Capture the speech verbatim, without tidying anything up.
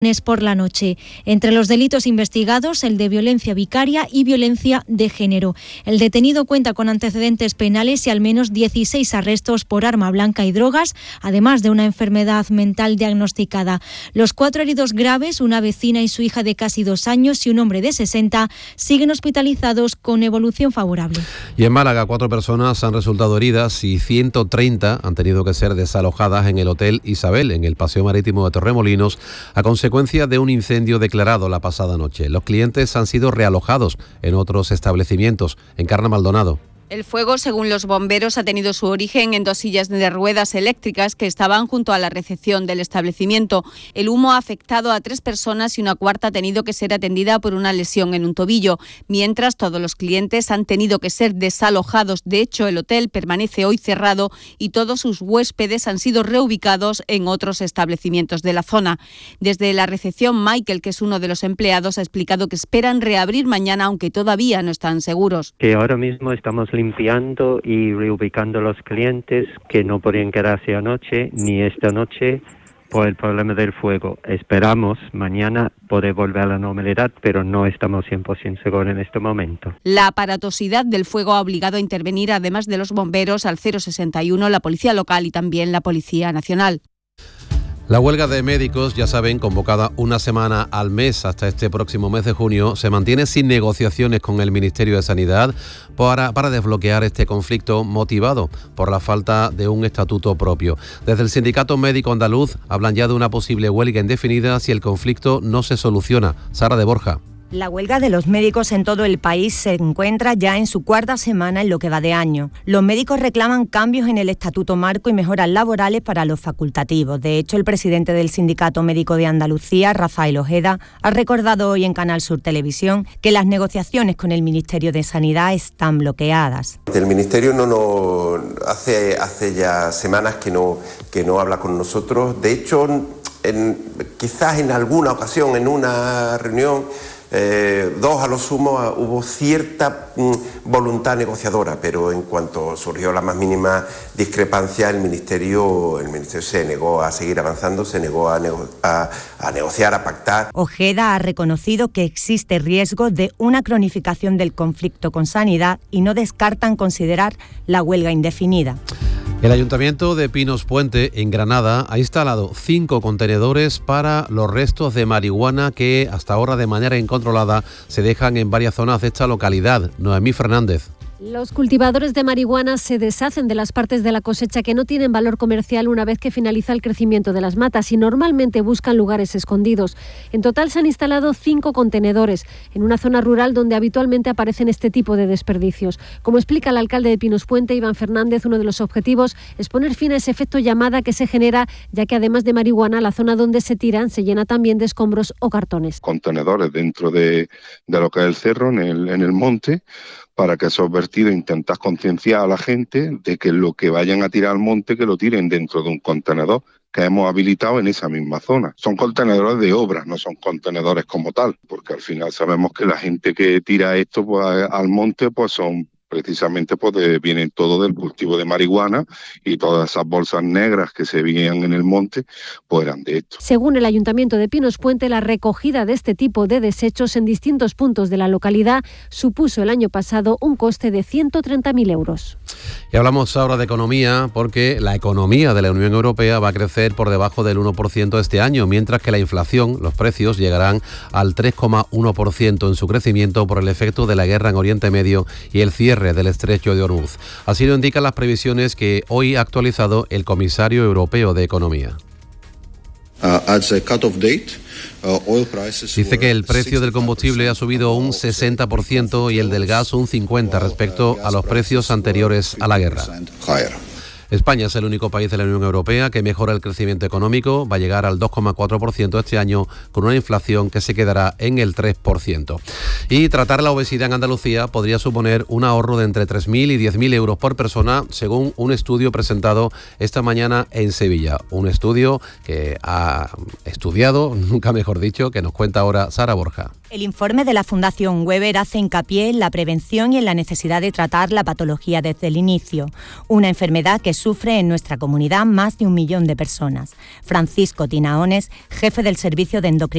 por la noche. Entre los delitos investigados, el de violencia vicaria y violencia de género. El detenido cuenta con antecedentes penales y al menos dieciséis arrestos por arma blanca y drogas, además de una enfermedad mental diagnosticada. Los cuatro heridos graves, una vecina y su hija de casi dos años y un hombre de sesenta, siguen hospitalizados con evolución favorable. Y en Málaga, cuatro personas han resultado heridas y ciento treinta han tenido que ser desalojadas en el Hotel Isabel, en el Paseo Marítimo de Torremolinos, a consecuencia de un incendio declarado la pasada noche. Los clientes han sido realojados en otros establecimientos. Encarna Maldonado. El fuego, según los bomberos, ha tenido su origen en dos sillas de ruedas eléctricas que estaban junto a la recepción del establecimiento. El humo ha afectado a tres personas y una cuarta ha tenido que ser atendida por una lesión en un tobillo, mientras todos los clientes han tenido que ser desalojados. De hecho, el hotel permanece hoy cerrado y todos sus huéspedes han sido reubicados en otros establecimientos de la zona. Desde la recepción, Michael, que es uno de los empleados, ha explicado que esperan reabrir mañana, aunque todavía no están seguros. Que ahora mismo estamos limpiando y reubicando a los clientes que no podían quedarse anoche ni esta noche por el problema del fuego. Esperamos mañana poder volver a la normalidad, pero no estamos cien por ciento seguros en este momento. La aparatosidad del fuego ha obligado a intervenir, además de los bomberos, al cero sesenta y uno, la Policía Local y también la Policía Nacional. La huelga de médicos, ya saben, convocada una semana al mes hasta este próximo mes de junio, se mantiene sin negociaciones con el Ministerio de Sanidad para, para desbloquear este conflicto motivado por la falta de un estatuto propio. Desde el Sindicato Médico Andaluz hablan ya de una posible huelga indefinida si el conflicto no se soluciona. Sara de Borja. La huelga de los médicos en todo el país se encuentra ya en su cuarta semana en lo que va de año. Los médicos reclaman cambios en el Estatuto Marco y mejoras laborales para los facultativos. De hecho, el presidente del Sindicato Médico de Andalucía, Rafael Ojeda, ha recordado hoy en Canal Sur Televisión que las negociaciones con el Ministerio de Sanidad están bloqueadas. El Ministerio no nos hace, hace ya semanas que no, que no habla con nosotros. De hecho, en, quizás en alguna ocasión, en una reunión, Eh, dos a lo sumo hubo cierta mm, voluntad negociadora, pero en cuanto surgió la más mínima discrepancia, el Ministerio, el Ministerio se negó a seguir avanzando, se negó a, nego- a, a negociar, a pactar. Ojeda ha reconocido que existe riesgo de una cronificación del conflicto con Sanidad y no descartan considerar la huelga indefinida. El Ayuntamiento de Pinos Puente, en Granada, ha instalado cinco contenedores para los restos de marihuana que hasta ahora de manera incontrolada se dejan en varias zonas de esta localidad. Noemí Fernández. Los cultivadores de marihuana se deshacen de las partes de la cosecha que no tienen valor comercial una vez que finaliza el crecimiento de las matas y normalmente buscan lugares escondidos. En total se han instalado cinco contenedores en una zona rural donde habitualmente aparecen este tipo de desperdicios. Como explica el alcalde de Pinos Puente, Iván Fernández, uno de los objetivos es poner fin a ese efecto llamada que se genera, ya que además de marihuana, la zona donde se tiran se llena también de escombros o cartones. Contenedores dentro de, de lo que es el cerro, en el, en el monte, para que esos vertidos intentas concienciar a la gente de que lo que vayan a tirar al monte, que lo tiren dentro de un contenedor que hemos habilitado en esa misma zona. Son contenedores de obra, no son contenedores como tal, porque al final sabemos que la gente que tira esto pues, al monte pues son precisamente pues de, vienen todo del cultivo de marihuana y todas esas bolsas negras que se veían en el monte pues eran de esto. Según el Ayuntamiento de Pinos Puente, la recogida de este tipo de desechos en distintos puntos de la localidad supuso el año pasado un coste de ciento treinta mil euros. Y hablamos ahora de economía porque la economía de la Unión Europea va a crecer por debajo del uno por ciento este año, mientras que la inflación, los precios, llegarán al tres coma uno por ciento en su crecimiento por el efecto de la guerra en Oriente Medio y el cierre del estrecho de Hormuz. Así lo indican las previsiones que hoy ha actualizado el comisario europeo de Economía. Dice que el precio del combustible ha subido un sesenta por ciento y el del gas un cincuenta por ciento respecto a los precios anteriores a la guerra. España es el único país de la Unión Europea que mejora el crecimiento económico, va a llegar al dos coma cuatro por ciento este año con una inflación que se quedará en el tres por ciento. Y tratar la obesidad en Andalucía podría suponer un ahorro de entre tres mil y diez mil euros por persona, según un estudio presentado esta mañana en Sevilla. Un estudio que ha estudiado, nunca mejor dicho, que nos cuenta ahora Sara Borja. El informe de la Fundación Weber hace hincapié en la prevención y en la necesidad de tratar la patología desde el inicio, una enfermedad que sufre en nuestra comunidad más de un millón de personas. Francisco Tinaones, jefe del Servicio de Endocrinología